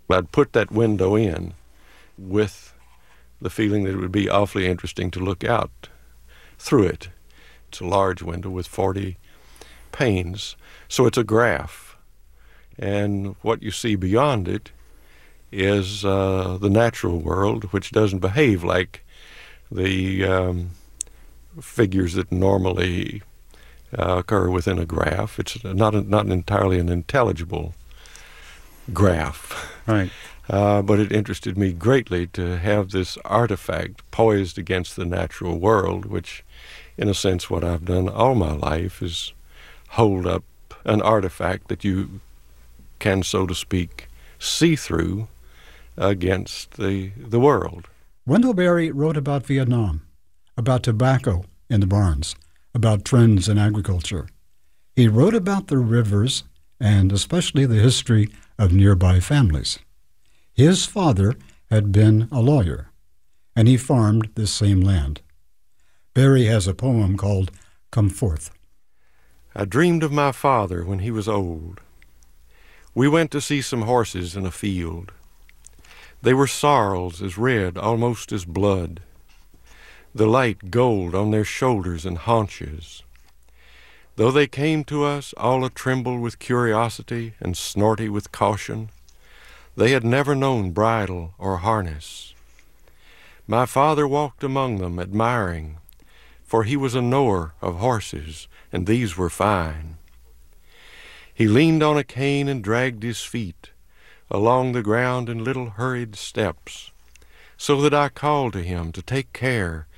I'd put that window in with the feeling that it would be awfully interesting to look out through it. It's a large window with 40 panes, so it's a graph. And what you see beyond it is the natural world, which doesn't behave like the figures that normally occur within a graph. It's not entirely an intelligible graph. Right. But it interested me greatly to have this artifact poised against the natural world, which, in a sense, what I've done all my life is hold up an artifact that you can, so to speak, see through against the world. Wendell Berry wrote about Vietnam, about tobacco in the barns, about trends in agriculture. He wrote about the rivers and especially the history of nearby families. His father had been a lawyer, and he farmed this same land. Berry has a poem called Come Forth. I dreamed of my father when he was old. We went to see some horses in a field. They were sorrels as red, almost as blood, the light gold on their shoulders and haunches. Though they came to us all a-tremble with curiosity and snorty with caution, they had never known bridle or harness. My father walked among them, admiring, for he was a knower of horses, and these were fine. He leaned on a cane and dragged his feet along the ground in little hurried steps, so that I called to him to take care,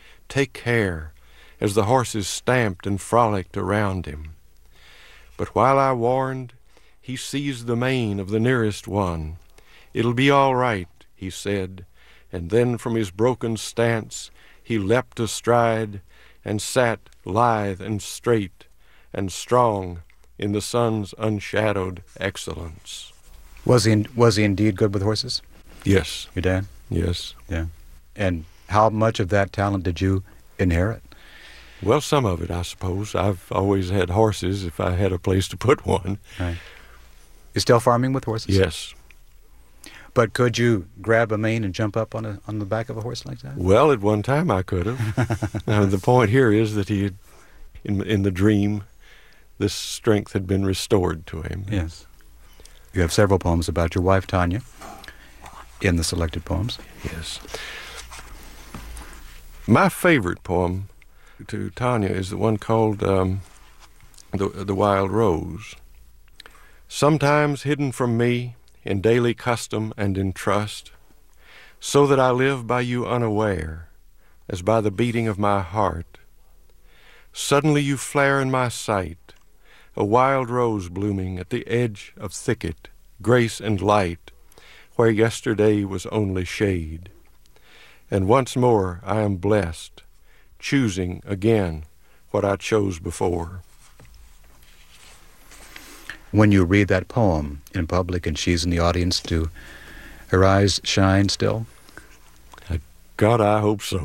as the horses stamped and frolicked around him. But while I warned, he seized the mane of the nearest one. It'll be all right, he said, and then from his broken stance he leapt astride and sat lithe and straight and strong in the sun's unshadowed excellence. Was he indeed good with horses? Yes. Your dad? Yes. Yeah. And how much of that talent did you inherit? Well, some of it, I suppose. I've always had horses if I had a place to put one. Right. You're still farming with horses? Yes. But could you grab a mane and jump up on the back of a horse like that? Well, at one time I could have. Now, the point here is that he had, in the dream, this strength had been restored to him. Yes. You have several poems about your wife, Tanya, in the selected poems. Yes. My favorite poem to Tanya is the one called The Wild Rose. Sometimes hidden from me in daily custom and in trust, so that I live by you unaware, as by the beating of my heart. Suddenly you flare in my sight, a wild rose blooming at the edge of thicket, grace and light, where yesterday was only shade. And once more I am blessed, choosing again what I chose before. When you read that poem in public and she's in the audience, do her eyes shine still? God, I hope so.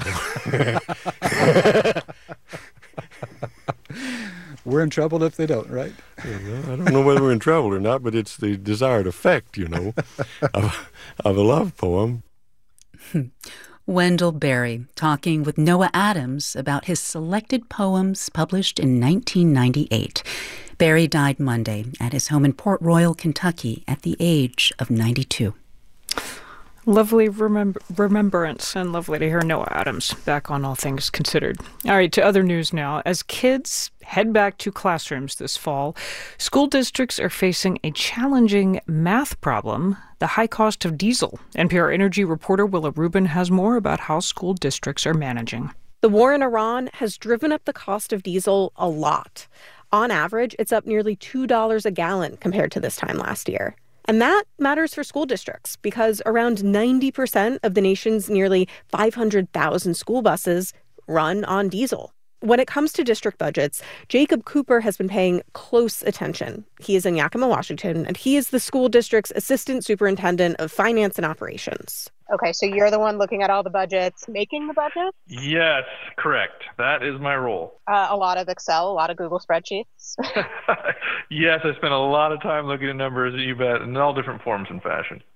We're in trouble if they don't, right? I don't know whether we're in trouble or not, but it's the desired effect, of a love poem. Wendell Berry talking with Noah Adams about his selected poems published in 1998. Berry died Monday at his home in Port Royal, Kentucky, at the age of 92. Lovely remembrance, and lovely to hear Noah Adams back on All Things Considered. All right, to other news now. As kids head back to classrooms this fall, school districts are facing a challenging math problem, the high cost of diesel. NPR Energy reporter Willa Rubin has more about how school districts are managing. The war in Iran has driven up the cost of diesel a lot. On average, it's up nearly $2 a gallon compared to this time last year. And that matters for school districts because around 90% of the nation's nearly 500,000 school buses run on diesel. When it comes to district budgets, Jacob Cooper has been paying close attention. He is in Yakima, Washington, and he is the school district's assistant superintendent of finance and operations. Okay, so you're the one looking at all the budgets, making the budget? Yes, correct. That is my role. A lot of Excel, a lot of Google spreadsheets. Yes, I spent a lot of time looking at numbers, you bet, in all different forms and fashion.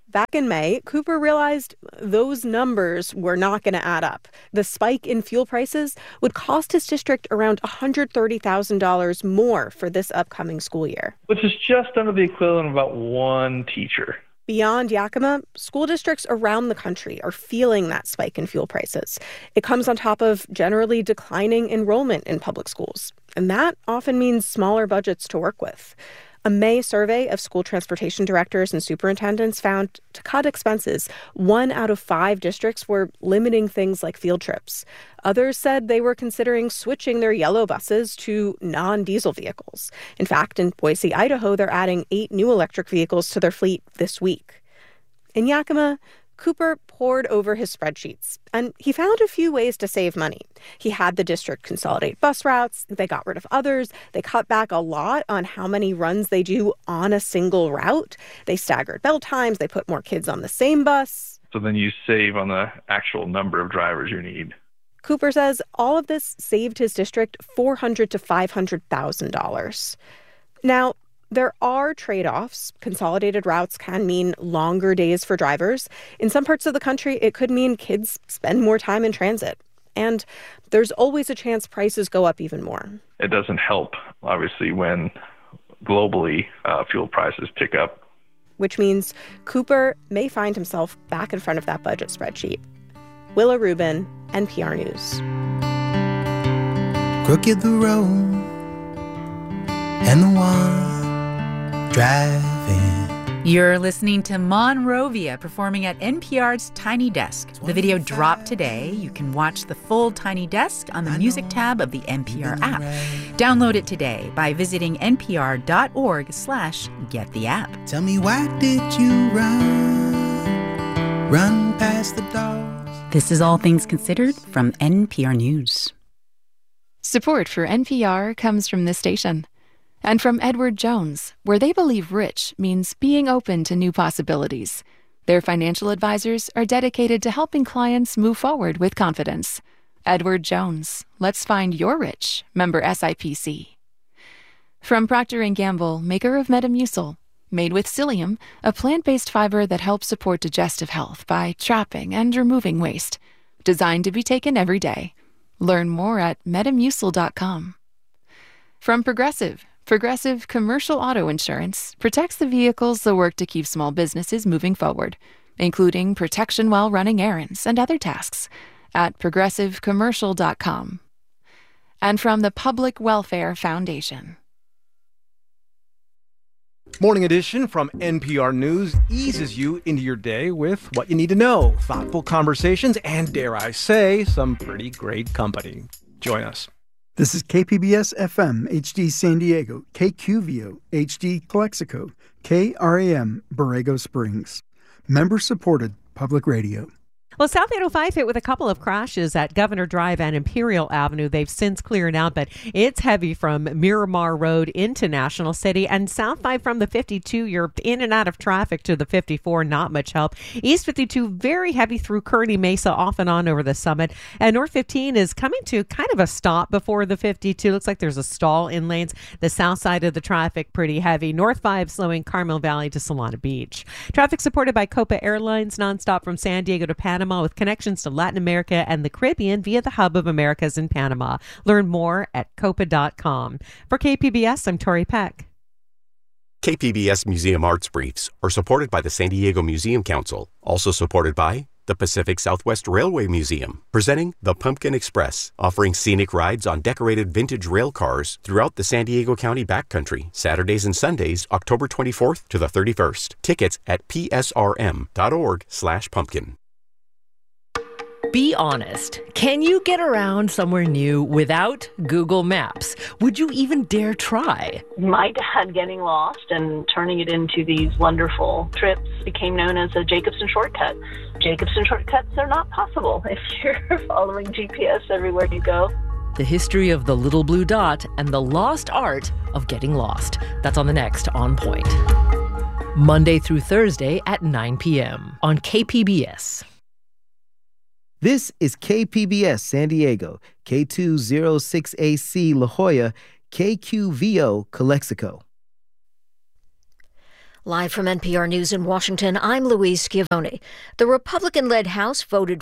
Back in May, Cooper realized those numbers were not going to add up. The spike in fuel prices would cost his district around $130,000 more for this upcoming school year. Which is just under the equivalent of about one teacher. Beyond Yakima, school districts around the country are feeling that spike in fuel prices. It comes on top of generally declining enrollment in public schools, and that often means smaller budgets to work with. A May survey of school transportation directors and superintendents found to cut expenses, 1 out of 5 districts were limiting things like field trips. Others said they were considering switching their yellow buses to non-diesel vehicles. In fact, in Boise, Idaho, they're adding 8 new electric vehicles to their fleet this week. In Yakima, Cooper pored over his spreadsheets, and he found a few ways to save money. He had the district consolidate bus routes, they got rid of others, they cut back a lot on how many runs they do on a single route, they staggered bell times, they put more kids on the same bus. So then you save on the actual number of drivers you need. Cooper says all of this saved his district $400,000 to $500,000. Now, there are trade-offs. Consolidated routes can mean longer days for drivers. In some parts of the country, it could mean kids spend more time in transit. And there's always a chance prices go up even more. It doesn't help, obviously, when globally fuel prices pick up. Which means Cooper may find himself back in front of that budget spreadsheet. Willa Rubin, NPR News. Crooked the road and the one driving. You're listening to Monrovia performing at NPR's Tiny Desk. The video dropped today. You can watch the full Tiny Desk on the music tab of the NPR app. Download it today by visiting npr.org/get the app. Tell me, why did you run past the dogs? This is All Things Considered from NPR News. Support for NPR comes from this station. And from Edward Jones, where they believe rich means being open to new possibilities. Their financial advisors are dedicated to helping clients move forward with confidence. Edward Jones, let's find your rich, member SIPC. From Procter & Gamble, maker of Metamucil, made with psyllium, a plant-based fiber that helps support digestive health by trapping and removing waste. Designed to be taken every day. Learn more at metamucil.com. From Progressive Commercial Auto Insurance protects the vehicles that work to keep small businesses moving forward, including protection while running errands and other tasks at progressivecommercial.com. And from the Public Welfare Foundation. Morning Edition from NPR News eases you into your day with what you need to know, thoughtful conversations, and, dare I say, some pretty great company. Join us. This is KPBS FM HD San Diego, KQVO HD Calexico, KRAM Borrego Springs. Member-supported public radio. Well, South 805 hit with a couple of crashes at Governor Drive and Imperial Avenue. They've since cleared out, but it's heavy from Miramar Road into National City. And South 5 from the 52, you're in and out of traffic to the 54, not much help. East 52, very heavy through Kearney Mesa, off and on over the Summit. And North 15 is coming to kind of a stop before the 52. Looks like there's a stall in lanes. The south side of the traffic pretty heavy. North 5 slowing Carmel Valley to Solana Beach. Traffic supported by Copa Airlines, nonstop from San Diego to Panama, with connections to Latin America and the Caribbean via the Hub of Americas in Panama. Learn more at copa.com. For KPBS, I'm Tori Peck. KPBS Museum Arts Briefs are supported by the San Diego Museum Council, also supported by the Pacific Southwest Railway Museum, presenting the Pumpkin Express, offering scenic rides on decorated vintage rail cars throughout the San Diego County backcountry, Saturdays and Sundays, October 24th to the 31st. Tickets at psrm.org/pumpkin. Be honest. Can you get around somewhere new without Google Maps? Would you even dare try? My dad getting lost and turning it into these wonderful trips became known as a Jacobson shortcut. Jacobson shortcuts are not possible if you're following GPS everywhere you go. The history of the little blue dot and the lost art of getting lost. That's on the next On Point. Monday through Thursday at 9 p.m. on KPBS. This is KPBS San Diego, K206AC La Jolla, KQVO Calexico. Live from NPR News in Washington, I'm Louise Schiavone. The Republican-led House voted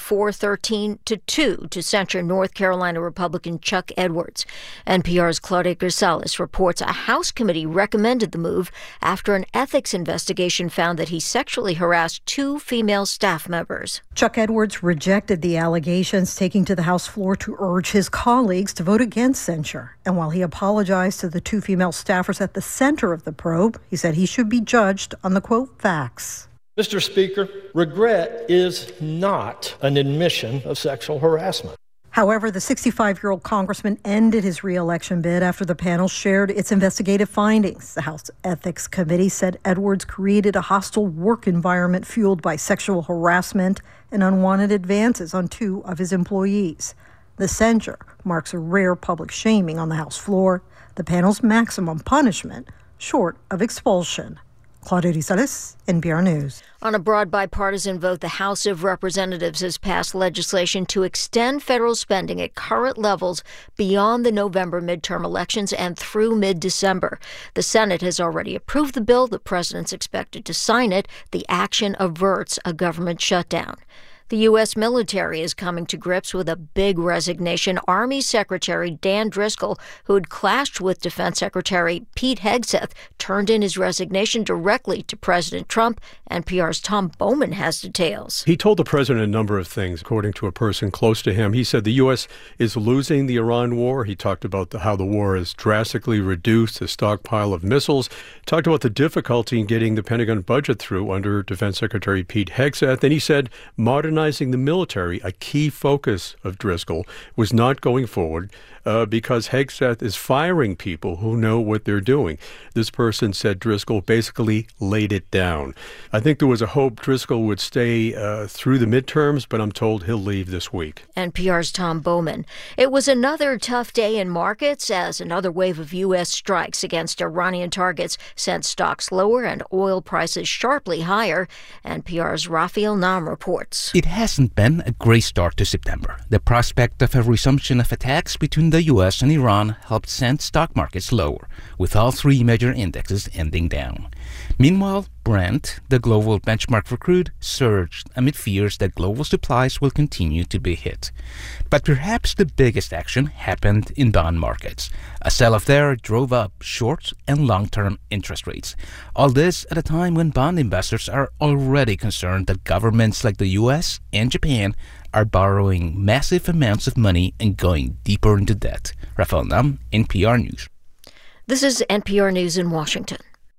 4-13-2 to censure North Carolina Republican Chuck Edwards. NPR's Claudia Grisales reports a House committee recommended the move after an ethics investigation found that he sexually harassed 2 female staff members. Chuck Edwards rejected the allegations, taking to the House floor to urge his colleagues to vote against censure. And while he apologized to the 2 female staffers at the center of the probe, he said he should be judged on the, quote, facts. Mr. Speaker, regret is not an admission of sexual harassment. However, the 65-year-old congressman ended his re-election bid after the panel shared its investigative findings. The House Ethics Committee said Edwards created a hostile work environment fueled by sexual harassment and unwanted advances on 2 of his employees. The censure marks a rare public shaming on the House floor, the panel's maximum punishment, short of expulsion. Claudia Grisales, NPR News. On a broad bipartisan vote, the House of Representatives has passed legislation to extend federal spending at current levels beyond the November midterm elections and through mid-December. The Senate has already approved the bill. The president's expected to sign it. The action averts a government shutdown. The U.S. military is coming to grips with a big resignation. Army Secretary Dan Driscoll, who had clashed with Defense Secretary Pete Hegseth, turned in his resignation directly to President Trump. NPR's Tom Bowman has details. He told the president a number of things, according to a person close to him. He said the U.S. is losing the Iran war. He talked about how the war has drastically reduced the stockpile of missiles. Talked about the difficulty in getting the Pentagon budget through under Defense Secretary Pete Hegseth. And he said modernizing the military, a key focus of Driscoll, was not going forward because Hegseth is firing people who know what they're doing. This person said Driscoll basically laid it down. I think there was a hope Driscoll would stay through the midterms, but I'm told he'll leave this week. NPR's Tom Bowman. It was another tough day in markets as another wave of U.S. strikes against Iranian targets sent stocks lower and oil prices sharply higher. NPR's Raphael Nam reports. It hasn't been a great start to September. The prospect of a resumption of attacks between the U.S. and Iran helped send stock markets lower, with all 3 major indexes ending down. Meanwhile, Brent, the global benchmark for crude, surged amid fears that global supplies will continue to be hit. But perhaps the biggest action happened in bond markets. A sell-off there drove up short and long-term interest rates. All this at a time when bond investors are already concerned that governments like the U.S. and Japan are borrowing massive amounts of money and going deeper into debt. Raphael Nam, NPR News. This is NPR News in Washington.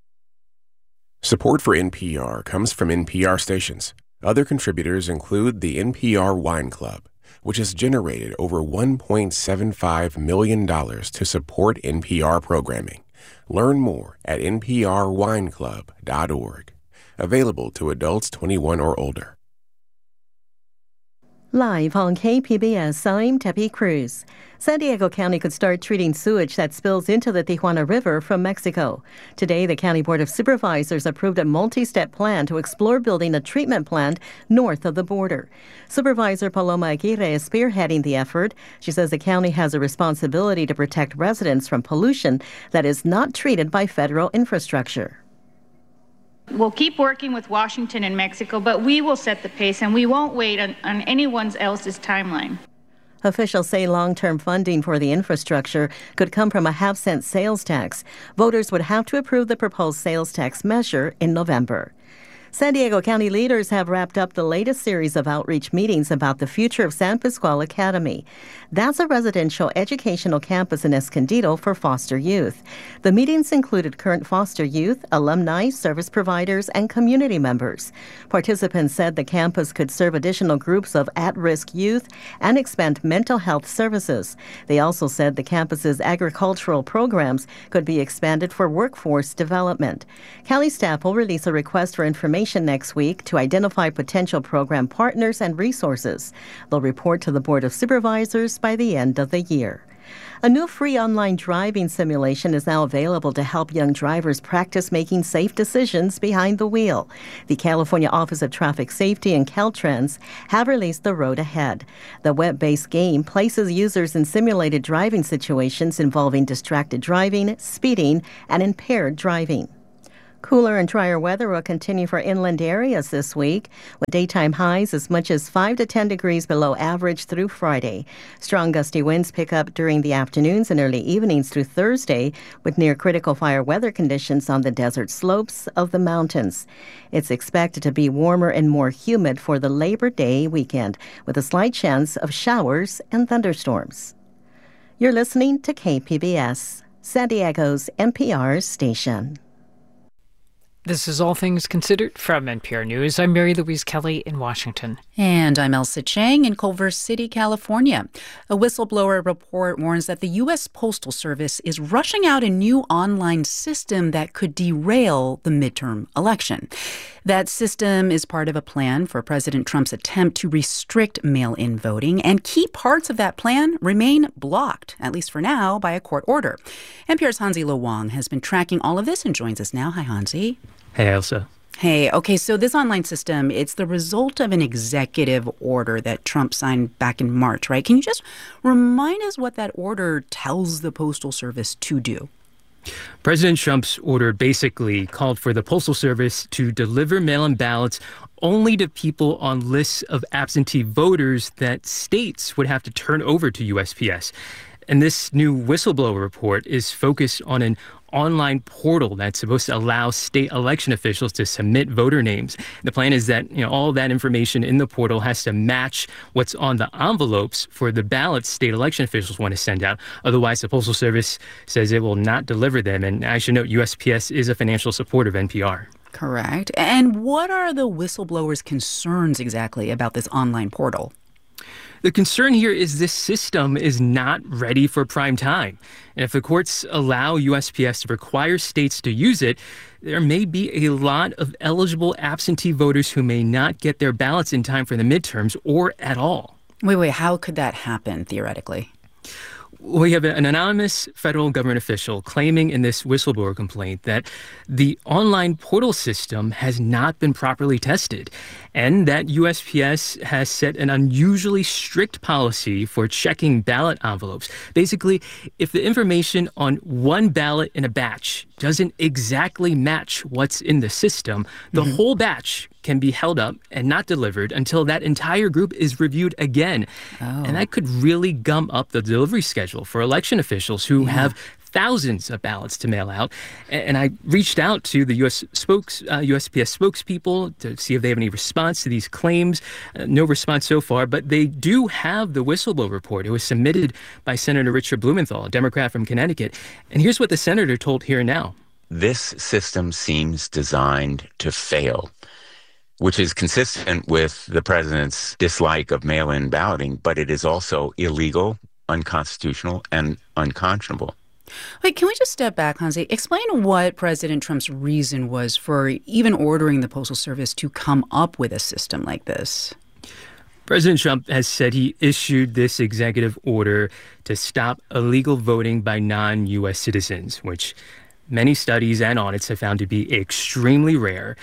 Support for NPR comes from NPR stations. Other contributors include the NPR Wine Club, which has generated over $1.75 million to support NPR programming. Learn more at nprwineclub.org. Available to adults 21 or older. Live on KPBS, I'm Debbie Cruz. San Diego County could start treating sewage that spills into the Tijuana River from Mexico. Today, the County Board of Supervisors approved a multi-step plan to explore building a treatment plant north of the border. Supervisor Paloma Aguirre is spearheading the effort. She says the county has a responsibility to protect residents from pollution that is not treated by federal infrastructure. We'll keep working with Washington and Mexico, but we will set the pace and we won't wait on anyone else's timeline. Officials say long-term funding for the infrastructure could come from a half-cent sales tax. Voters would have to approve the proposed sales tax measure in November. San Diego County leaders have wrapped up the latest series of outreach meetings about the future of San Pascual Academy. That's a residential educational campus in Escondido for foster youth. The meetings included current foster youth, alumni, service providers, and community members. Participants said the campus could serve additional groups of at-risk youth and expand mental health services. They also said the campus's agricultural programs could be expanded for workforce development. County staff will release a request for information next week to identify potential program partners and resources. They'll report to the Board of Supervisors by the end of the year. A new free online driving simulation is now available to help young drivers practice making safe decisions behind the wheel. The California Office of Traffic Safety and Caltrans have released The Road Ahead. The web-based game places users in simulated driving situations involving distracted driving, speeding, and impaired driving. Cooler and drier weather will continue for inland areas this week, with daytime highs as much as 5 to 10 degrees below average through Friday. Strong gusty winds pick up during the afternoons and early evenings through Thursday, with near critical fire weather conditions on the desert slopes of the mountains. It's expected to be warmer and more humid for the Labor Day weekend, with a slight chance of showers and thunderstorms. You're listening to KPBS, San Diego's NPR station. This is All Things Considered from NPR News. I'm Mary Louise Kelly in Washington. And I'm Elsa Chang in Culver City, California. A whistleblower report warns that the U.S. Postal Service is rushing out a new online system that could derail the midterm election. That system is part of a plan for President Trump's attempt to restrict mail-in voting, and key parts of that plan remain blocked, at least for now, by a court order. NPR's Hansi Lo Wang has been tracking all of this and joins us now. Hi, Hansi. Hey, Elsa. Hey, okay, so this online system, it's the result of an executive order that Trump signed back in March, right? Can you just remind us what that order tells the Postal Service to do? President Trump's order basically called for the Postal Service to deliver mail-in ballots only to people on lists of absentee voters that states would have to turn over to USPS. And this new whistleblower report is focused on an online portal that's supposed to allow state election officials to submit voter names. The plan is that, all that information in the portal has to match what's on the envelopes for the ballots state election officials want to send out. Otherwise, the Postal Service says it will not deliver them. And I should note, USPS is a financial supporter of NPR. Correct. And what are the whistleblowers' concerns exactly about this online portal? The concern here is this system is not ready for prime time. And if the courts allow USPS to require states to use it, there may be a lot of eligible absentee voters who may not get their ballots in time for the midterms or at all. Wait, how could that happen theoretically? We have an anonymous federal government official claiming in this whistleblower complaint that the online portal system has not been properly tested and that USPS has set an unusually strict policy for checking ballot envelopes. Basically, if the information on one ballot in a batch doesn't exactly match what's in the system, the whole batch can be held up and not delivered until that entire group is reviewed again. And that could really gum up the delivery schedule for election officials who have thousands of ballots to mail out. And I reached out to the USPS spokespeople to see if they have any response to these claims. No response so far, but they do have the whistleblower report. It was submitted by Senator Richard Blumenthal, a Democrat from Connecticut. And here's what the senator told Here and Now. This system seems designed to fail, which is consistent with the president's dislike of mail-in balloting, but it is also illegal, unconstitutional, and unconscionable. Wait, can we just step back, Hansi? Explain what President Trump's reason was for even ordering the Postal Service to come up with a system like this. President Trump has said he issued this executive order to stop illegal voting by non-U.S. citizens, which many studies and audits have found to be extremely rare.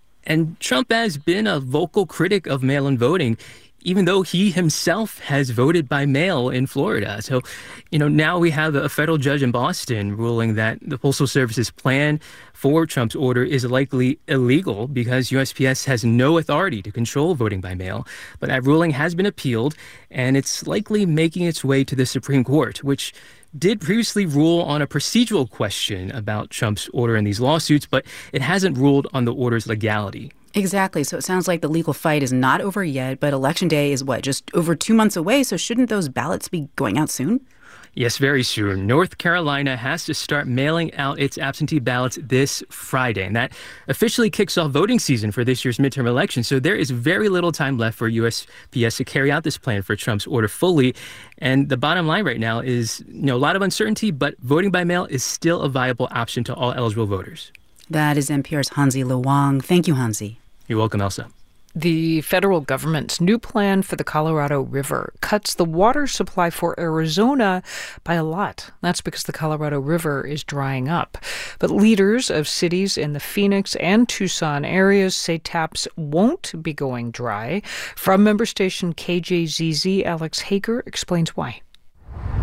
And Trump has been a vocal critic of mail-in voting, even though he himself has voted by mail in Florida. So, now we have a federal judge in Boston ruling that the Postal Service's plan for Trump's order is likely illegal because USPS has no authority to control voting by mail. But that ruling has been appealed, and it's likely making its way to the Supreme Court, which did previously rule on a procedural question about Trump's order in these lawsuits, but it hasn't ruled on the order's legality. Exactly. So it sounds like the legal fight is not over yet, but Election Day is just over 2 months away. So shouldn't those ballots be going out soon? Yes, very soon. North Carolina has to start mailing out its absentee ballots this Friday, and that officially kicks off voting season for this year's midterm election. So there is very little time left for USPS to carry out this plan for Trump's order fully. And the bottom line right now is, a lot of uncertainty, but voting by mail is still a viable option to all eligible voters. That is NPR's Hansi Lo Wang. Thank you, Hansi. You're welcome, Elsa. The federal government's new plan for the Colorado River cuts the water supply for Arizona by a lot. That's because the Colorado River is drying up. But leaders of cities in the Phoenix and Tucson areas say taps won't be going dry. From member station KJZZ, Alex Hager explains why.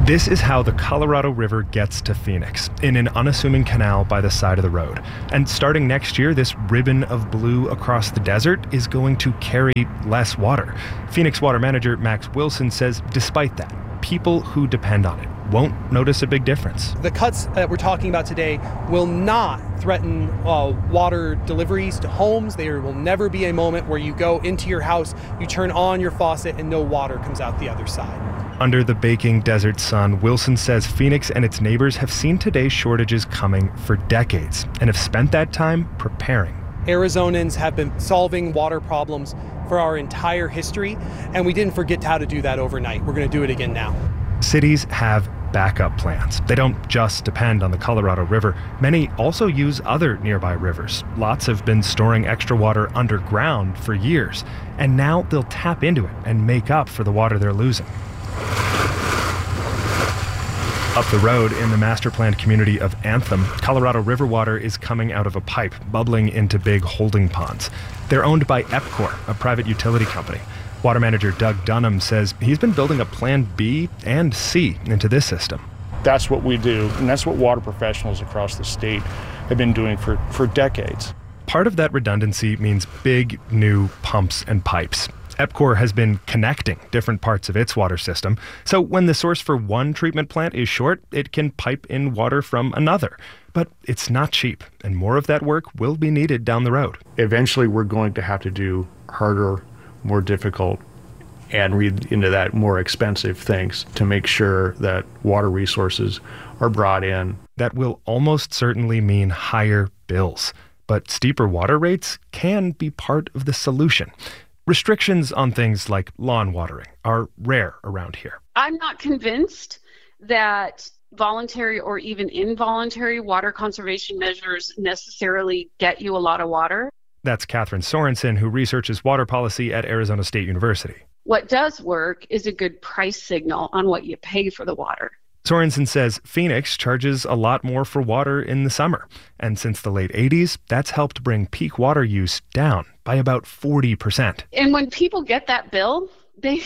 This is how the Colorado River gets to Phoenix, in an unassuming canal by the side of the road. And starting next year, this ribbon of blue across the desert is going to carry less water. Phoenix water manager Max Wilson says despite that, people who depend on it won't notice a big difference. The cuts that we're talking about today will not threaten water deliveries to homes. There will never be a moment where you go into your house, you turn on your faucet, and no water comes out the other side. Under the baking desert sun, Wilson says Phoenix and its neighbors have seen today's shortages coming for decades and have spent that time preparing. Arizonans have been solving water problems for our entire history, and we didn't forget how to do that overnight. We're going to do it again now. Cities have backup plans. They don't just depend on the Colorado River. Many also use other nearby rivers. Lots have been storing extra water underground for years, and now they'll tap into it and make up for the water they're losing. Up the road in the master-planned community of Anthem, Colorado River water is coming out of a pipe, bubbling into big holding ponds. They're owned by EPCOR, a private utility company. Water manager Doug Dunham says he's been building a plan B and C into this system. That's what we do, and that's what water professionals across the state have been doing for decades. Part of that redundancy means big, new pumps and pipes. EPCOR has been connecting different parts of its water system, so when the source for one treatment plant is short, it can pipe in water from another. But it's not cheap, and more of that work will be needed down the road. Eventually, we're going to have to do harder, more difficult, and read into that more expensive things to make sure that water resources are brought in. That will almost certainly mean higher bills, but steeper water rates can be part of the solution. Restrictions on things like lawn watering are rare around here. I'm not convinced that voluntary or even involuntary water conservation measures necessarily get you a lot of water. That's Catherine Sorensen, who researches water policy at Arizona State University. What does work is a good price signal on what you pay for the water. Sorensen says Phoenix charges a lot more for water in the summer. And since the late 80s, that's helped bring peak water use down by about 40%. And when people get that bill, they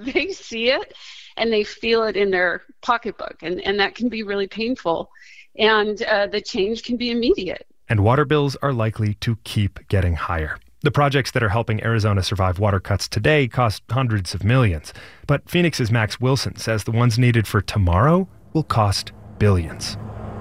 see it and they feel it in their pocketbook. And that can be really painful. And the change can be immediate. And water bills are likely to keep getting higher. The projects that are helping Arizona survive water cuts today cost hundreds of millions. But Phoenix's Max Wilson says the ones needed for tomorrow will cost billions.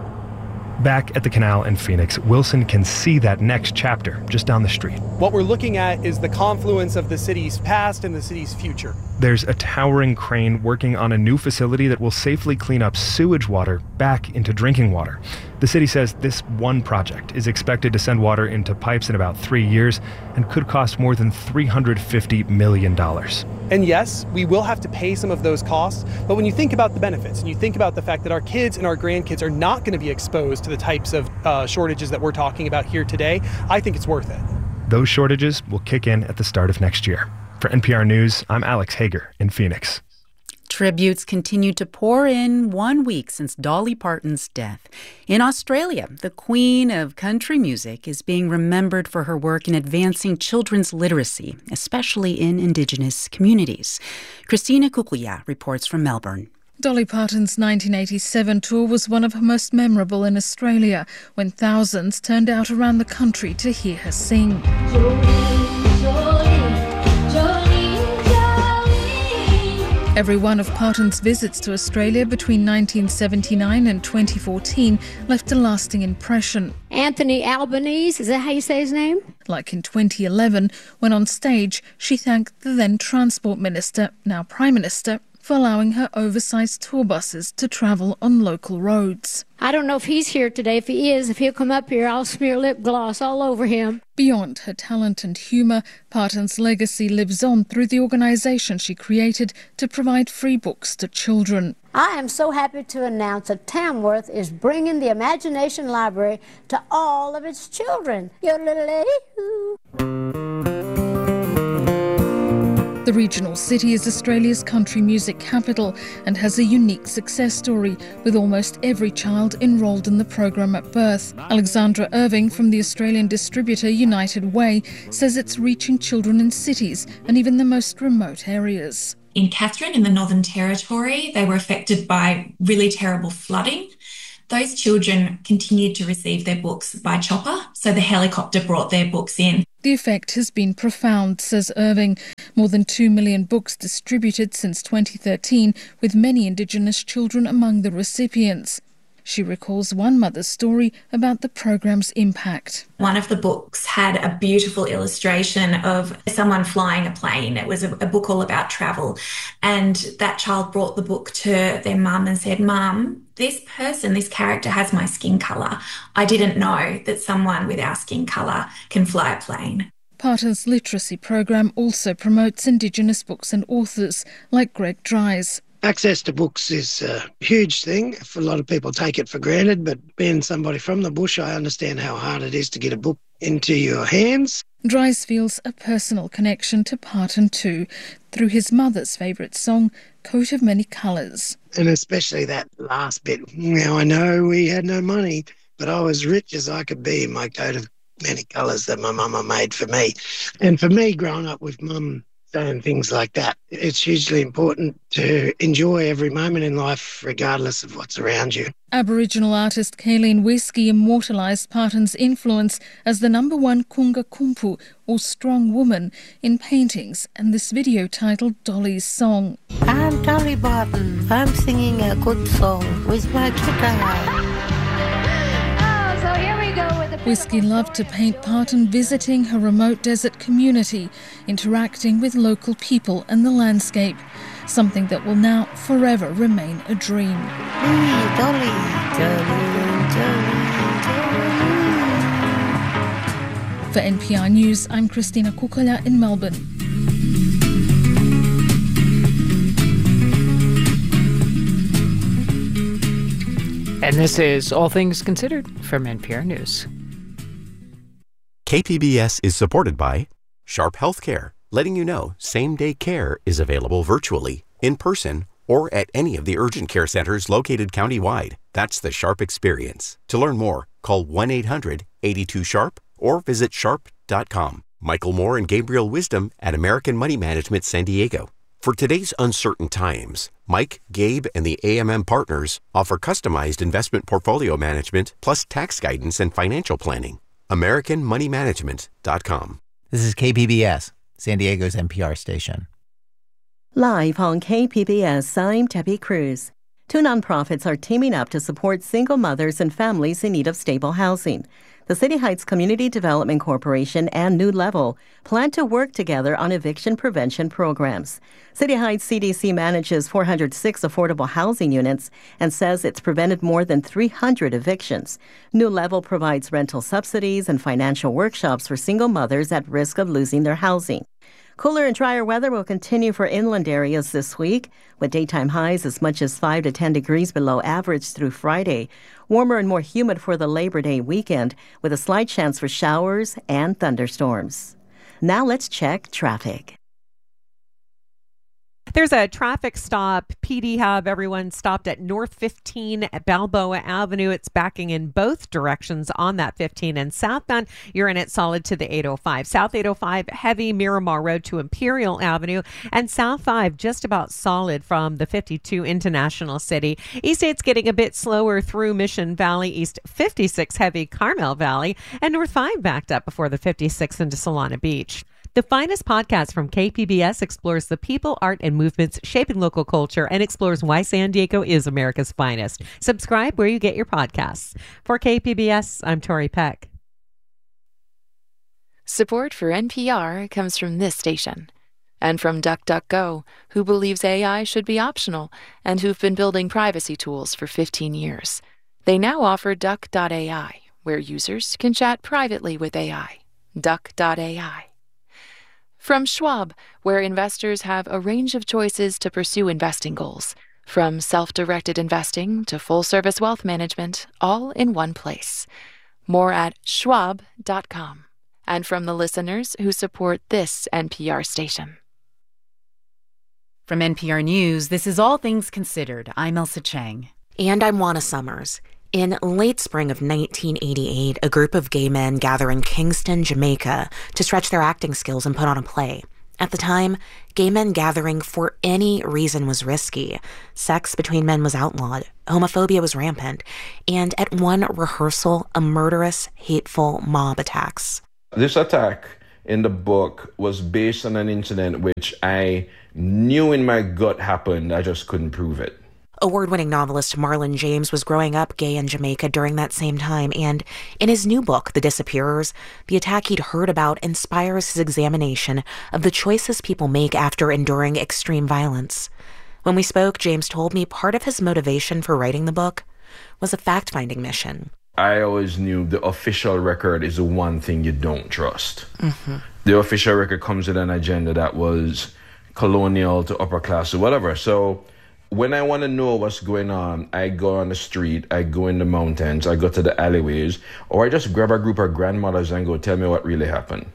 Back at the canal in Phoenix, Wilson can see that next chapter just down the street. What we're looking at is the confluence of the city's past and the city's future. There's a towering crane working on a new facility that will safely clean up sewage water back into drinking water. The city says this one project is expected to send water into pipes in about 3 years and could cost more than $350 million. And yes, we will have to pay some of those costs, but when you think about the benefits and you think about the fact that our kids and our grandkids are not going to be exposed to the types of shortages that we're talking about here today, I think it's worth it. Those shortages will kick in at the start of next year. For NPR News, I'm Alex Hager in Phoenix. Tributes continue to pour in 1 week since Dolly Parton's death. In Australia, the queen of country music is being remembered for her work in advancing children's literacy, especially in Indigenous communities. Christina Kukuya reports from Melbourne. Dolly Parton's 1987 tour was one of her most memorable in Australia, when thousands turned out around the country to hear her sing. Every one of Parton's visits to Australia between 1979 and 2014 left a lasting impression. Anthony Albanese, is that how you say his name? Like in 2011, when on stage she thanked the then Transport Minister, now Prime Minister, for allowing her oversized tour buses to travel on local roads. I don't know if he's here today. If he is, if he'll come up here, I'll smear lip gloss all over him. Beyond her talent and humour, Parton's legacy lives on through the organisation she created to provide free books to children. I am so happy to announce that Tamworth is bringing the Imagination Library to all of its children. The regional city is Australia's country music capital and has a unique success story, with almost every child enrolled in the program at birth. Alexandra Irving from the Australian distributor United Way says it's reaching children in cities and even the most remote areas. In Katherine, in the Northern Territory, they were affected by really terrible flooding. Those children continued to receive their books by chopper, so the helicopter brought their books in. The effect has been profound, says Irving. More than 2 million books distributed since 2013, with many Indigenous children among the recipients. She recalls one mother's story about the program's impact. One of the books had a beautiful illustration of someone flying a plane. It was a book all about travel. And that child brought the book to their mum and said, "Mum, this character has my skin colour. I didn't know that someone with our skin colour can fly a plane." Parton's literacy program also promotes Indigenous books and authors, like Greg Dries. Access to books is a huge thing. A lot of people take it for granted, but being somebody from the bush, I understand how hard it is to get a book into your hands. Dries feels a personal connection to Parton too, through his mother's favourite song, Coat of Many Colours. And especially that last bit. Now, I know we had no money, but I was rich as I could be in my coat of many colours that my mama made for me. And for me, growing up with mum saying things like that, it's hugely important to enjoy every moment in life regardless of what's around you. Aboriginal artist Kayleen Whisky immortalised Parton's influence as the #1 Kunga Kumpu, or strong woman, in paintings and this video titled Dolly's Song. I'm Dolly Barton. I'm singing a good song with my guitar. Whisky loved to paint Parton visiting her remote desert community, interacting with local people and the landscape, something that will now forever remain a dream. Dolly, For NPR News, I'm Christina Kukola in Melbourne. And this is All Things Considered from NPR News. KPBS is supported by Sharp Healthcare, letting you know same-day care is available virtually, in person, or at any of the urgent care centers located countywide. That's the Sharp experience. To learn more, call 1-800-82-SHARP or visit sharp.com. Michael Moore and Gabriel Wisdom at American Money Management San Diego. For today's uncertain times, Mike, Gabe, and the AMM partners offer customized investment portfolio management plus tax guidance and financial planning. AmericanMoneyManagement.com. This is KPBS, San Diego's NPR station. Live on KPBS, I'm Debbie Cruz. Two nonprofits are teaming up to support single mothers and families in need of stable housing. The City Heights Community Development Corporation and New Level plan to work together on eviction prevention programs. City Heights CDC manages 406 affordable housing units and says it's prevented more than 300 evictions. New Level provides rental subsidies and financial workshops for single mothers at risk of losing their housing. Cooler and drier weather will continue for inland areas this week, with daytime highs as much as 5 to 10 degrees below average through Friday. Warmer and more humid for the Labor Day weekend, with a slight chance for showers and thunderstorms. Now let's check traffic. There's a traffic stop. PD Hub, everyone stopped at North 15 at Balboa Avenue. It's backing in both directions on that 15 and southbound. You're in it solid to the 805. South 805, heavy Miramar Road to Imperial Avenue. And South 5, just about solid from the 52 into National City. East 8's getting a bit slower through Mission Valley. East 56, heavy Carmel Valley. And North 5 backed up before the 56 into Solana Beach. The Finest podcast from KPBS explores the people, art, and movements shaping local culture and explores why San Diego is America's finest. Subscribe where you get your podcasts. For KPBS, I'm Tori Peck. Support for NPR comes from this station and from DuckDuckGo, who believes AI should be optional and who've been building privacy tools for 15 years. They now offer Duck.ai, where users can chat privately with AI. Duck.ai. From Schwab, where investors have a range of choices to pursue investing goals, from self-directed investing to full-service wealth management, all in one place. More at schwab.com. And from the listeners who support this NPR station. From NPR News, this is All Things Considered. I'm Elsa Chang. And I'm Juana Summers. In late spring of 1988, a group of gay men gather in Kingston, Jamaica to stretch their acting skills and put on a play. At the time, gay men gathering for any reason was risky. Sex between men was outlawed. Homophobia was rampant. And at one rehearsal, a murderous, hateful mob attacks. This attack in the book was based on an incident which I knew in my gut happened. I just couldn't prove it. Award-winning novelist Marlon James was growing up gay in Jamaica during that same time, and in his new book, The Disappearers, the attack he'd heard about inspires his examination of the choices people make after enduring extreme violence. When we spoke, James told me part of his motivation for writing the book was a fact-finding mission. I always knew the official record is the one thing you don't trust. Mm-hmm. The official record comes with an agenda that was colonial to upper class or whatever. So when I want to know what's going on, I go on the street, I go in the mountains, I go to the alleyways, or I just grab a group of grandmothers and go, tell me what really happened.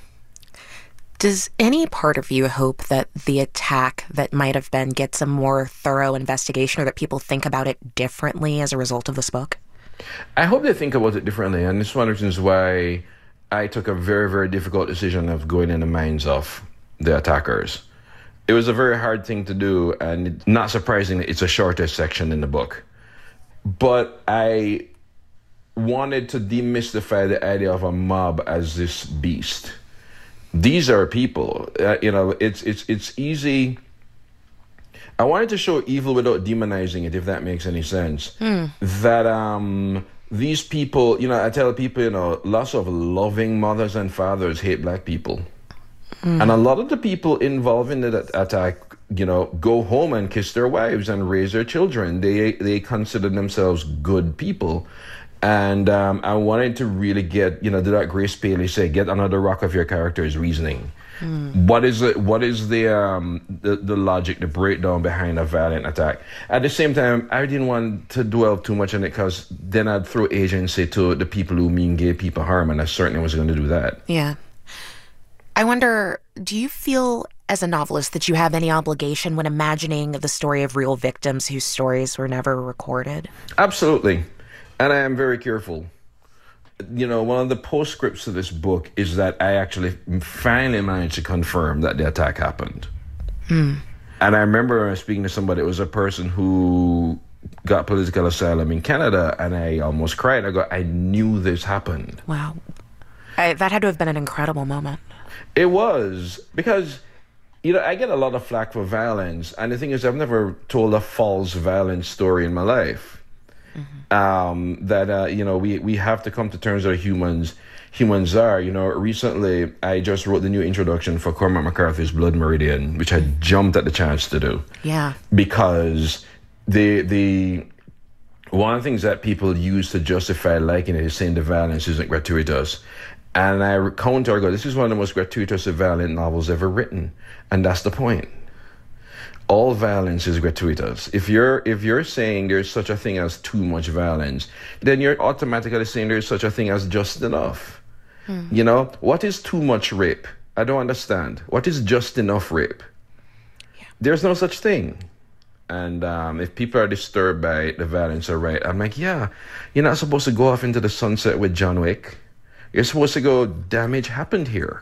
Does any part of you hope that the attack that might have been gets a more thorough investigation, or that people think about it differently as a result of this book? I hope they think about it differently, and it's one of the reasons why I took a very, very difficult decision of going in the minds of the attackers. It was a very hard thing to do, and not surprisingly, it's the shortest section in the book. But I wanted to demystify the idea of a mob as this beast. These are people. It's easy. I wanted to show evil without demonizing it, if that makes any sense. That these people, I tell people, lots of loving mothers and fathers hate black people. And a lot of the people involved in the attack, go home and kiss their wives and raise their children. They consider themselves good people. And I wanted to really get, do that Grace Paley say, get under the rock of your character's reasoning. What is the logic, the breakdown behind a violent attack? At the same time, I didn't want to dwell too much on it, because then I'd throw agency to the people who mean gay people harm, and I certainly was going to do that. Yeah. I wonder, do you feel as a novelist that you have any obligation when imagining the story of real victims whose stories were never recorded? Absolutely. And I am very careful. One of the postscripts to this book is that I actually finally managed to confirm that the attack happened. And I remember speaking to somebody, it was a person who got political asylum in Canada, and I almost cried. I knew this happened. Wow. That had to have been an incredible moment. It was, because, I get a lot of flack for violence, and the thing is, I've never told a false violence story in my life. We have to come to terms with humans are. Recently, I just wrote the new introduction for Cormac McCarthy's Blood Meridian, which I jumped at the chance to do. Yeah. Because the one of the things that people use to justify liking it is saying the violence isn't gratuitous. And I counter, this is one of the most gratuitous violent novels ever written. And that's the point. All violence is gratuitous. If you're saying there's such a thing as too much violence, then you're automatically saying there's such a thing as just enough. What is too much rape? I don't understand. What is just enough rape? Yeah. There's no such thing. And if people are disturbed by the violence or right, I'm like, yeah, you're not supposed to go off into the sunset with John Wick. You're supposed to go, damage happened here.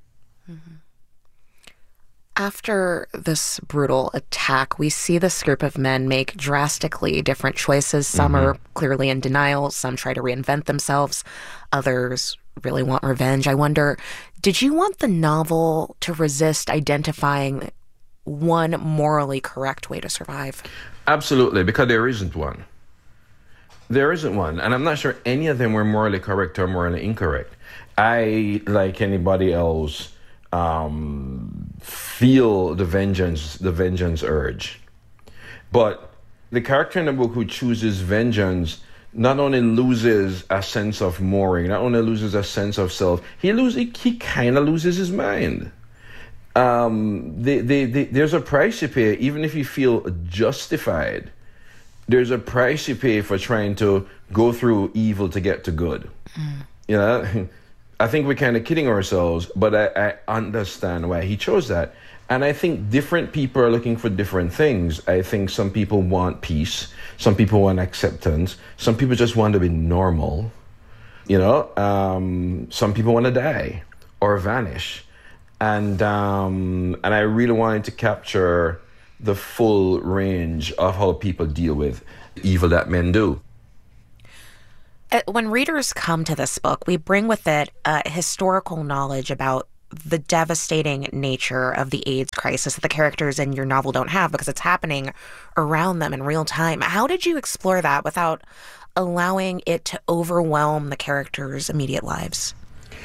After this brutal attack, we see this group of men make drastically different choices. Some are clearly in denial. Some try to reinvent themselves. Others really want revenge. I wonder, did you want the novel to resist identifying one morally correct way to survive? Absolutely, because there isn't one. There isn't one. And I'm not sure any of them were morally correct or morally incorrect. I, like anybody else, feel the vengeance urge. But the character in the book who chooses vengeance not only loses a sense of mooring, not only loses a sense of self, he kind of loses his mind. There's a price you pay, even if you feel justified. There's a price you pay for trying to go through evil to get to good. I think we're kind of kidding ourselves, but I understand why he chose that. And I think different people are looking for different things. I think some people want peace. Some people want acceptance. Some people just want to be normal. Some people want to die or vanish. And I really wanted to capture the full range of how people deal with evil that men do. When readers come to this book, we bring with it historical knowledge about the devastating nature of the AIDS crisis that the characters in your novel don't have because it's happening around them in real time. How did you explore that without allowing it to overwhelm the characters' immediate lives?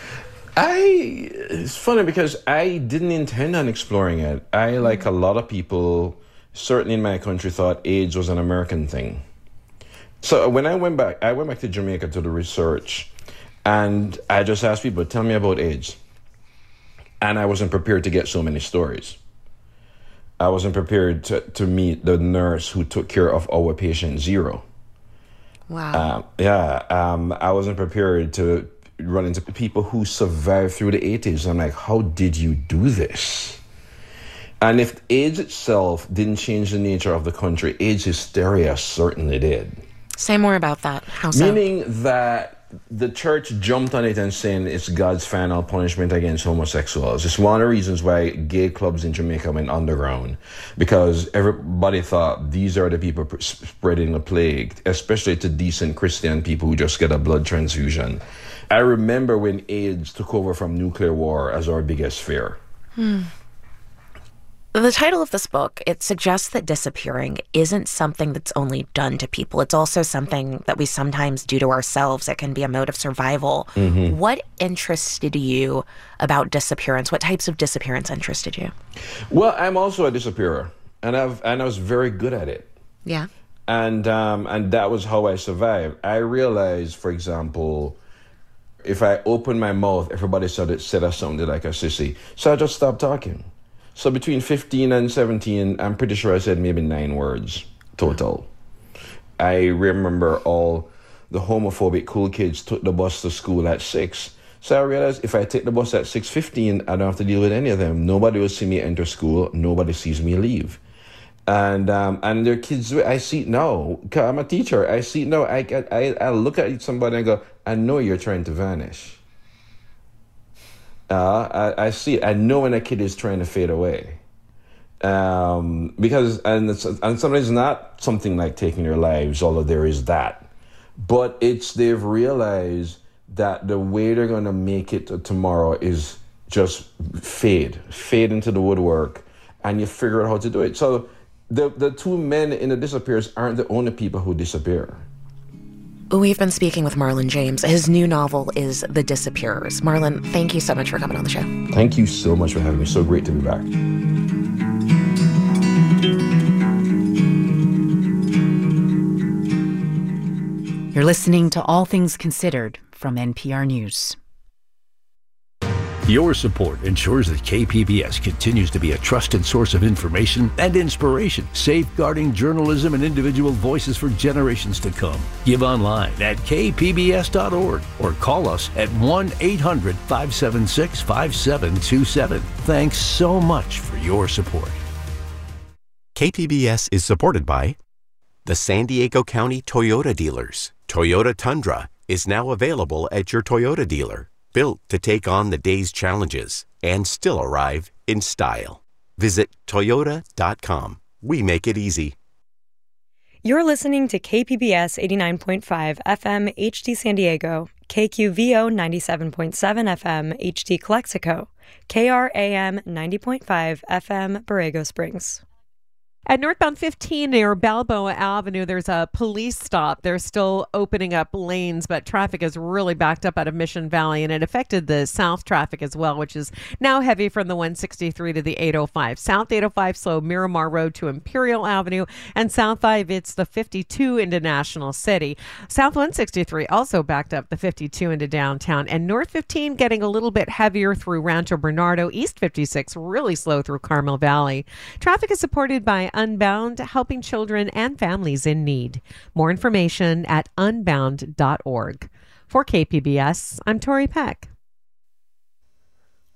It's funny because I didn't intend on exploring it. I, like a lot of people, certainly in my country, thought AIDS was an American thing. So when I went back to Jamaica to do research, and I just asked people, tell me about AIDS. And I wasn't prepared to get so many stories. I wasn't prepared to meet the nurse who took care of our patient zero. Wow. I wasn't prepared to run into people who survived through the 80s. I'm like, how did you do this? And if AIDS itself didn't change the nature of the country, AIDS hysteria certainly did. Say more about that. How so? Meaning that the church jumped on it and saying it's God's final punishment against homosexuals. It's one of the reasons why gay clubs in Jamaica went underground, because everybody thought these are the people spreading the plague, especially to decent Christian people who just get a blood transfusion. I remember when AIDS took over from nuclear war as our biggest fear. The title of this book, it suggests that disappearing isn't something that's only done to people. It's also something that we sometimes do to ourselves. It can be a mode of survival. Mm-hmm. What interested you about disappearance? What types of disappearance interested you? Well, I'm also a disappearer, and I was very good at it. Yeah. And that was how I survived. I realized, for example, if I opened my mouth, everybody said I sounded like a sissy. So I just stopped talking. So between 15 and 17, I'm pretty sure I said maybe 9 words total. I remember all the homophobic cool kids took the bus to school at 6. So I realized if I take the bus at 6:15, I don't have to deal with any of them. Nobody will see me enter school. Nobody sees me leave. And their kids, I see it now. I'm a teacher. I see it now. I look at somebody and go, I know you're trying to vanish. I see it. I know when a kid is trying to fade away. Because sometimes it's not something like taking their lives, although there is that. But they've realized that the way they're going to make it tomorrow is just fade into the woodwork, and you figure out how to do it. So the two men in the disappears aren't the only people who disappear. We've been speaking with Marlon James. His new novel is The Disappearers. Marlon, thank you so much for coming on the show. Thank you so much for having me. So great to be back. You're listening to All Things Considered from NPR News. Your support ensures that KPBS continues to be a trusted source of information and inspiration, safeguarding journalism and individual voices for generations to come. Give online at kpbs.org or call us at 1-800-576-5727. Thanks so much for your support. KPBS is supported by the San Diego County Toyota dealers. Toyota Tundra is now available at your Toyota dealer. Built to take on the day's challenges and still arrive in style. Visit Toyota.com. We make it easy. You're listening to KPBS 89.5 FM HD San Diego, KQVO 97.7 FM HD Calexico, KRAM 90.5 FM Borrego Springs. At northbound 15 near Balboa Avenue, there's a police stop. They're still opening up lanes, but traffic is really backed up out of Mission Valley, and it affected the south traffic as well, which is now heavy from the 163 to the 805. South 805 slow Miramar Road to Imperial Avenue, and South 5 it's the 52 into National City. South 163 also backed up the 52 into downtown, and North 15 getting a little bit heavier through Rancho Bernardo. East 56 really slow through Carmel Valley. Traffic is supported by Unbound, helping children and families in need. More information at unbound.org. For KPBS, I'm Tori Peck.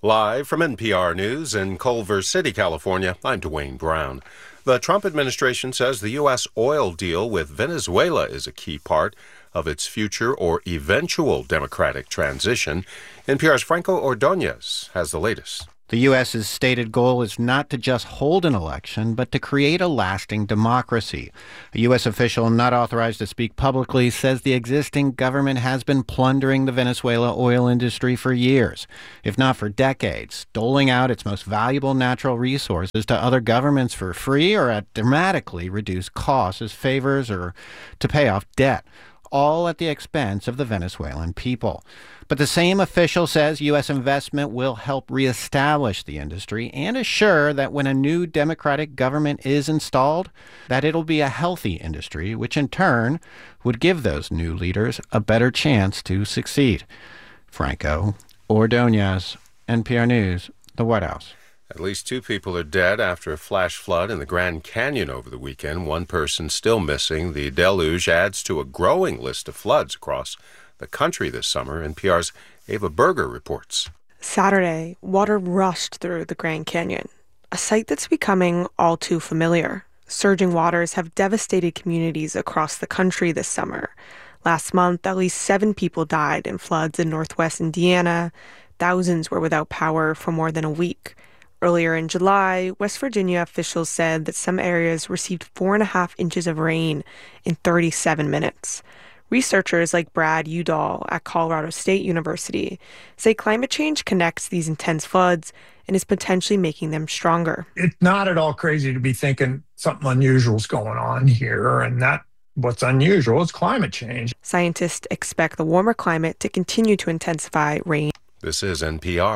Live from NPR News in Culver City, California, I'm Dwayne Brown. The Trump administration says the U.S. oil deal with Venezuela is a key part of its future or eventual democratic transition. NPR's Franco Ordonez has the latest. The U.S.'s stated goal is not to just hold an election, but to create a lasting democracy. A U.S. official not authorized to speak publicly says the existing government has been plundering the Venezuela oil industry for years, if not for decades, doling out its most valuable natural resources to other governments for free or at dramatically reduced costs as favors or to pay off debt, all at the expense of the Venezuelan people. But the same official says U.S. investment will help reestablish the industry and assure that when a new democratic government is installed, that it'll be a healthy industry, which in turn would give those new leaders a better chance to succeed. Franco Ordonez, NPR News, the White House. At least 2 people are dead after a flash flood in the Grand Canyon over the weekend. 1 person still missing. The deluge adds to a growing list of floods across the country this summer. NPR's Ava Berger reports. Saturday, water rushed through the Grand Canyon, a sight that's becoming all too familiar. Surging waters have devastated communities across the country this summer. Last month, at least 7 people died in floods in northwest Indiana. Thousands were without power for more than a week. Earlier in July, West Virginia officials said that some areas received 4.5 inches of rain in 37 minutes. Researchers like Brad Udall at Colorado State University say climate change connects these intense floods and is potentially making them stronger. It's not at all crazy to be thinking something unusual is going on here, and that what's unusual is climate change. Scientists expect the warmer climate to continue to intensify rain. This is NPR.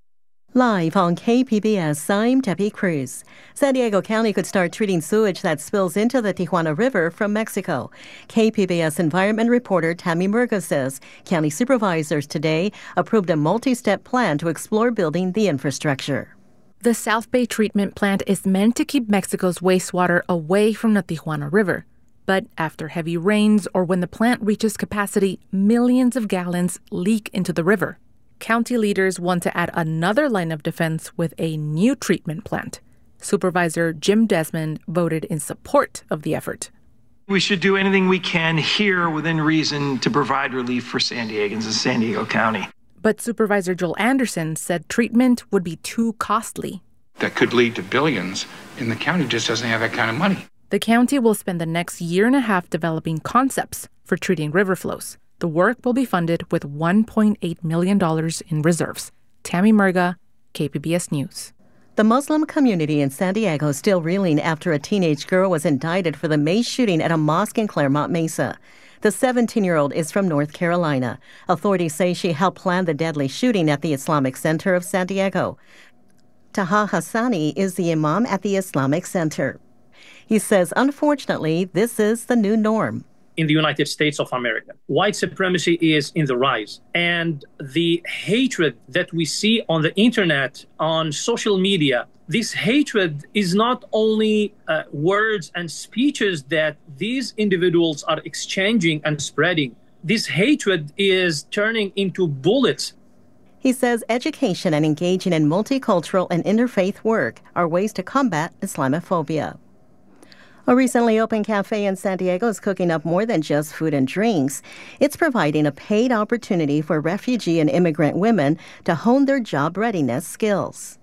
Live on KPBS, I'm Debbie Cruz. San Diego County could start treating sewage that spills into the Tijuana River from Mexico. KPBS environment reporter Tammy Murga says county supervisors today approved a multi-step plan to explore building the infrastructure. The South Bay treatment plant is meant to keep Mexico's wastewater away from the Tijuana River. But after heavy rains or when the plant reaches capacity, millions of gallons leak into the river. County leaders want to add another line of defense with a new treatment plant. Supervisor Jim Desmond voted in support of the effort. We should do anything we can here within reason to provide relief for San Diegans and San Diego County. But Supervisor Joel Anderson said treatment would be too costly. That could lead to billions, and the county just doesn't have that kind of money. The county will spend the next year and a half developing concepts for treating river flows. The work will be funded with $1.8 million in reserves. Tammy Murga, KPBS News. The Muslim community in San Diego is still reeling after a teenage girl was indicted for the May shooting at a mosque in Claremont Mesa. The 17-year-old is from North Carolina. Authorities say she helped plan the deadly shooting at the Islamic Center of San Diego. Taha Hassani is the imam at the Islamic Center. He says, unfortunately, this is the new norm. In the United States of America, white supremacy is in the rise. And the hatred that we see on the internet, on social media, this hatred is not only words and speeches that these individuals are exchanging and spreading. This hatred is turning into bullets. He says education and engaging in multicultural and interfaith work are ways to combat Islamophobia. A recently opened cafe in San Diego is cooking up more than just food and drinks. It's providing a paid opportunity for refugee and immigrant women to hone their job readiness skills.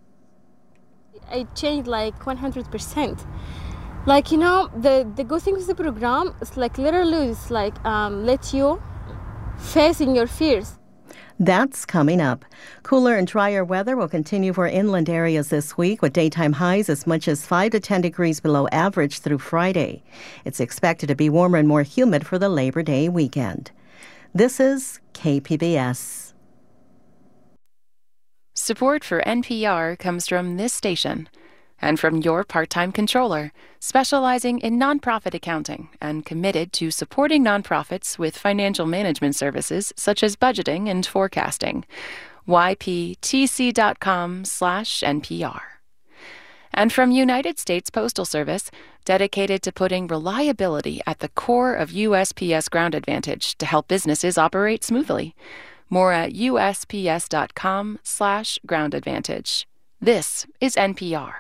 I changed like 100%. Like, you know, the good thing with the program is like literally it's like let you facing your fears. That's coming up. Cooler and drier weather will continue for inland areas this week with daytime highs as much as 5 to 10 degrees below average through Friday. It's expected to be warmer and more humid for the Labor Day weekend. This is KPBS. Support for NPR comes from this station and from your part-time controller, specializing in nonprofit accounting and committed to supporting nonprofits with financial management services such as budgeting and forecasting. yptc.com/NPR. And from United States Postal Service, dedicated to putting reliability at the core of USPS Ground Advantage to help businesses operate smoothly. More at usps.com/groundadvantage. This is NPR.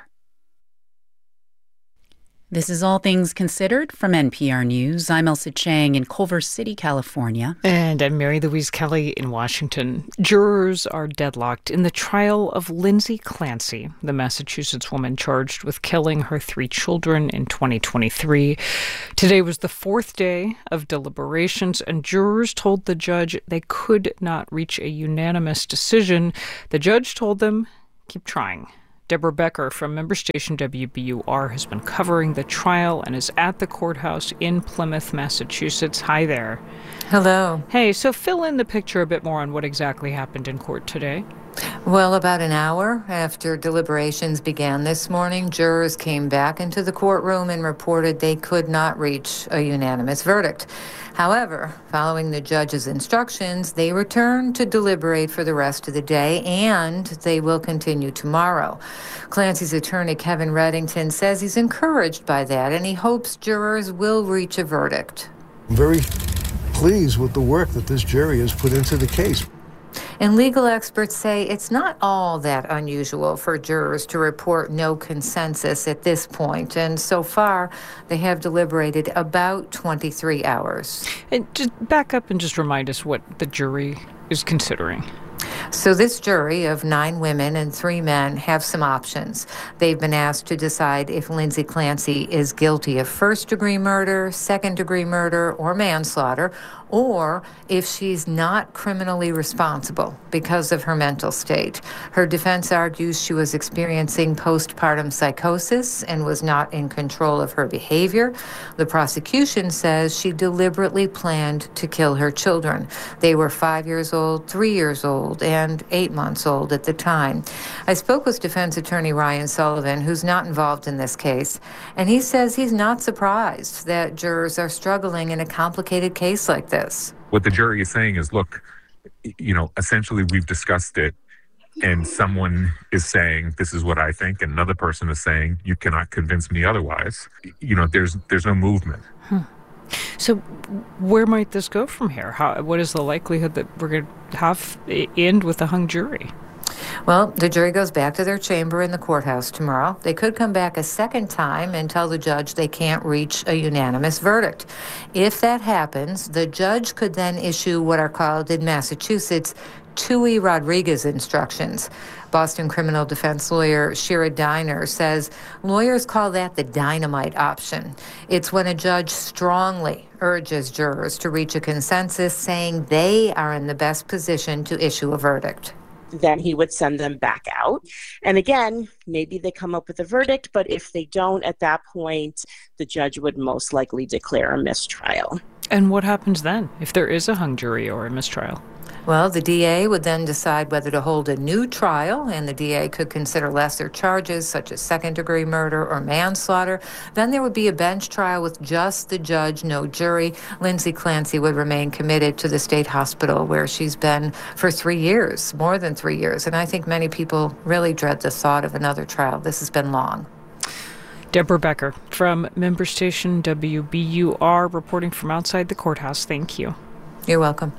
This is All Things Considered from NPR News. I'm Elsa Chang in Culver City, California. And I'm Mary Louise Kelly in Washington. Jurors are deadlocked in the trial of Lindsay Clancy, the Massachusetts woman charged with killing her 3 children in 2023. Today was the 4th day of deliberations, and jurors told the judge they could not reach a unanimous decision. The judge told them, keep trying. Deborah Becker from member station WBUR has been covering the trial and is at the courthouse in Plymouth, Massachusetts. Hi there. Hello. Hey, so fill in the picture a bit more on what exactly happened in court today. Well, about an hour after deliberations began this morning, jurors came back into the courtroom and reported they could not reach a unanimous verdict. However, following the judge's instructions, they returned to deliberate for the rest of the day, and they will continue tomorrow. Clancy's attorney, Kevin Reddington, says he's encouraged by that, and he hopes jurors will reach a verdict. I'm very pleased with the work that this jury has put into the case. And legal experts say it's not all that unusual for jurors to report no consensus at this point. And so far, they have deliberated about 23 hours. And just back up and just remind us what the jury is considering. So this jury of 9 women and 3 men have some options. They've been asked to decide if Lindsay Clancy is guilty of first-degree murder, second-degree murder, or manslaughter, or if she's not criminally responsible because of her mental state. Her defense argues she was experiencing postpartum psychosis and was not in control of her behavior. The prosecution says she deliberately planned to kill her children. They were 5 years old, 3 years old, and 8 months old at the time. I spoke with defense attorney Ryan Sullivan, who's not involved in this case, and he says he's not surprised that jurors are struggling in a complicated case like this. What the jury is saying is, look, essentially we've discussed it, and someone is saying, this is what I think, and another person is saying, you cannot convince me otherwise. There's no movement. So where might this go from here? What is the likelihood that we're going to have it end with a hung jury? Well, the jury goes back to their chamber in the courthouse tomorrow. They could come back a second time and tell the judge they can't reach a unanimous verdict. If that happens, the judge could then issue what are called in Massachusetts Tui Rodriguez instructions. Boston criminal defense lawyer Shira Diner says lawyers call that the dynamite option. It's when a judge strongly urges jurors to reach a consensus, saying they are in the best position to issue a verdict. Then he would send them back out. And again, maybe they come up with a verdict, but if they don't, at that point, the judge would most likely declare a mistrial. And what happens then if there is a hung jury or a mistrial? Well, the DA would then decide whether to hold a new trial, and the DA could consider lesser charges such as second-degree murder or manslaughter. Then there would be a bench trial with just the judge, no jury. Lindsay Clancy would remain committed to the state hospital where she's been for 3 years, more than 3 years. And I think many people really dread the thought of another trial. This has been long. Deborah Becker from member station WBUR reporting from outside the courthouse. Thank you. You're welcome.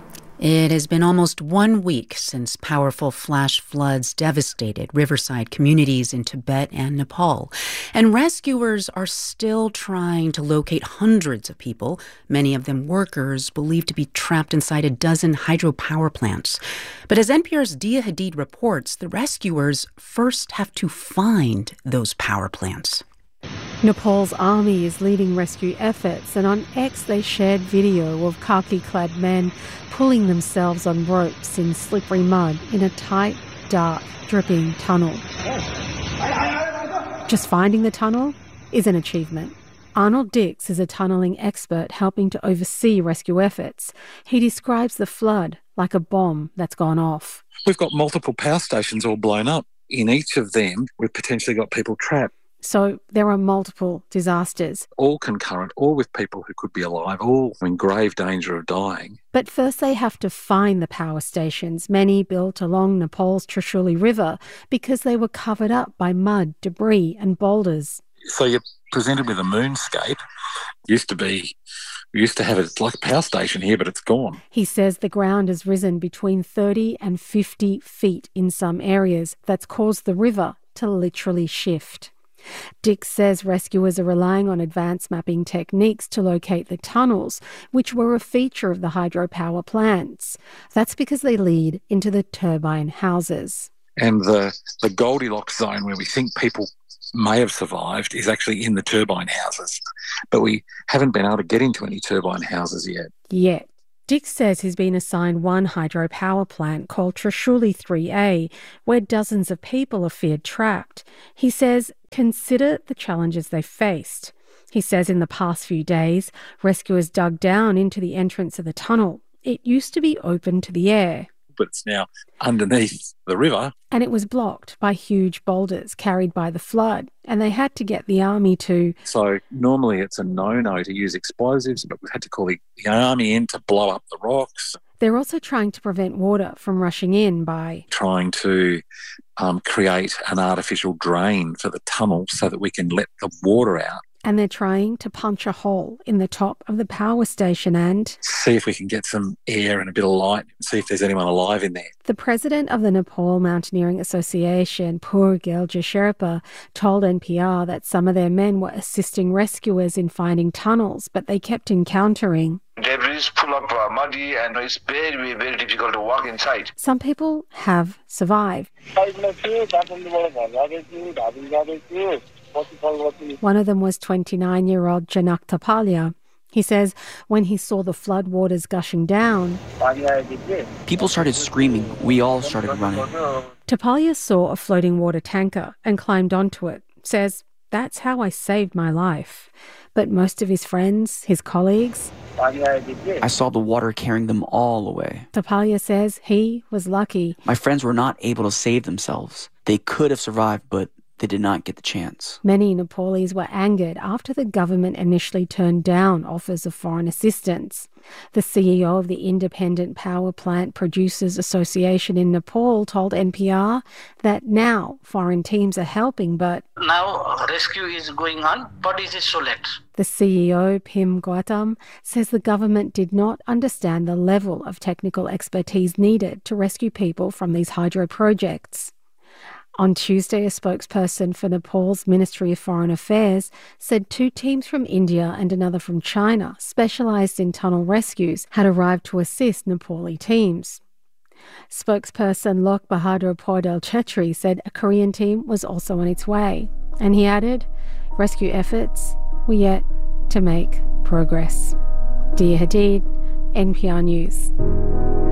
It has been almost 1 week since powerful flash floods devastated riverside communities in Tibet and Nepal, and rescuers are still trying to locate hundreds of people, many of them workers, believed to be trapped inside a dozen hydropower plants. But as NPR's Dia Hadid reports, the rescuers first have to find those power plants. Nepal's army is leading rescue efforts, and on X they shared video of khaki-clad men pulling themselves on ropes in slippery mud in a tight, dark, dripping tunnel. Just finding the tunnel is an achievement. Arnold Dix is a tunnelling expert helping to oversee rescue efforts. He describes the flood like a bomb that's gone off. We've got multiple power stations all blown up. In each of them, we've potentially got people trapped. So there are multiple disasters. All concurrent, all with people who could be alive, all in grave danger of dying. But first they have to find the power stations, many built along Nepal's Trishuli River, because they were covered up by mud, debris and boulders. So you're presented with a moonscape. Used to be We used to have it, it's like a power station here, but it's gone. He says the ground has risen between 30 and 50 feet in some areas. That's caused the river to literally shift. Dix says rescuers are relying on advanced mapping techniques to locate the tunnels, which were a feature of the hydropower plants. That's because they lead into the turbine houses. And the Goldilocks zone where we think people may have survived is actually in the turbine houses. But we haven't been able to get into any turbine houses yet. Dix says he's been assigned one hydropower plant called Trishuli 3A, where dozens of people are feared trapped. He says, consider the challenges they faced. He says in the past few days, rescuers dug down into the entrance of the tunnel. It used to be open to the air. But it's now underneath the river. And it was blocked by huge boulders carried by the flood, and they had to get the army to... So normally it's a no-no to use explosives, but we've had to call the army in to blow up the rocks. They're also trying to prevent water from rushing in by... trying to create an artificial drain for the tunnel so that we can let the water out. And they're trying to punch a hole in the top of the power station and... see if we can get some air and a bit of light, see if there's anyone alive in there. The president of the Nepal Mountaineering Association, Purgelja Sherpa, told NPR that some of their men were assisting rescuers in finding tunnels, but they kept encountering... debris full of muddy, and it's very, very difficult to walk inside. Some people have survived. One of them was 29-year-old Janak Tapalia. He says when he saw the flood waters gushing down... people started screaming. We all started running. Tapalia saw a floating water tanker and climbed onto it. Says, that's how I saved my life. But most of his friends, his colleagues... I saw the water carrying them all away. Tapalia says he was lucky. My friends were not able to save themselves. They could have survived, but they did not get the chance. Many Nepalese were angered after the government initially turned down offers of foreign assistance. The CEO of the Independent Power Plant Producers Association in Nepal told NPR that now foreign teams are helping, but... now rescue is going on, but it is so late. The CEO, Pim Gautam, says the government did not understand the level of technical expertise needed to rescue people from these hydro projects. On Tuesday, a spokesperson for Nepal's Ministry of Foreign Affairs said 2 teams from India and another from China, specialised in tunnel rescues, had arrived to assist Nepali teams. Spokesperson Lok Bahadur Paudel Chetri said a Korean team was also on its way. And he added, rescue efforts were yet to make progress. Dia Hadid, NPR News.